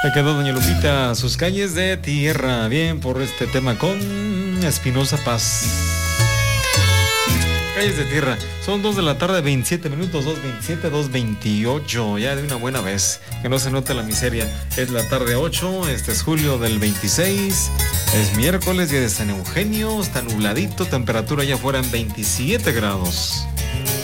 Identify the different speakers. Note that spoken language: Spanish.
Speaker 1: Le quedó doña Lupita sus calles de tierra. Bien por este tema con Espinosa Paz. Calles de tierra. Son 2 de la tarde, 27 minutos, 2:27, 2:28. Ya de una buena vez. Que no se note la miseria. Es la tarde 8. Este es julio del 26. Es miércoles, día de San Eugenio. Está nubladito. Temperatura allá afuera en 27 grados.